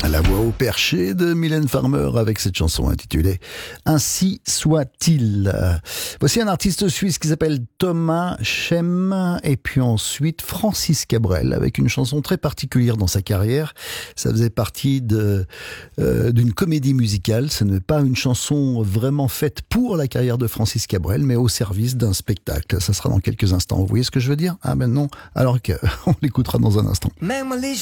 La voix au perché de Mylène Farmer avec cette chanson intitulée « Ainsi soit-il ». Voici un artiste suisse qui s'appelle Thomas Chem et puis ensuite Francis Cabrel avec une chanson très particulière dans sa carrière. Ça faisait partie d'une comédie musicale. Ce n'est pas une chanson vraiment faite pour la carrière de Francis Cabrel mais au service d'un spectacle. Ça sera dans quelques instants. Vous voyez ce que je veux dire? Ah ben non, alors qu'on l'écoutera dans un instant.